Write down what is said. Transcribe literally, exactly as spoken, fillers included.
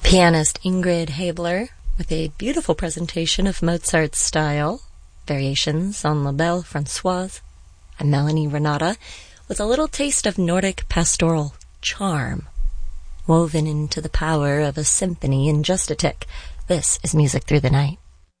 Pianist Ingrid Habler with a beautiful presentation of Mozart's style, variations on La Belle Françoise, and Melanie Renata with a little taste of Nordic pastoral charm, woven into the power of a symphony in just a tick. This is Music Through the Night.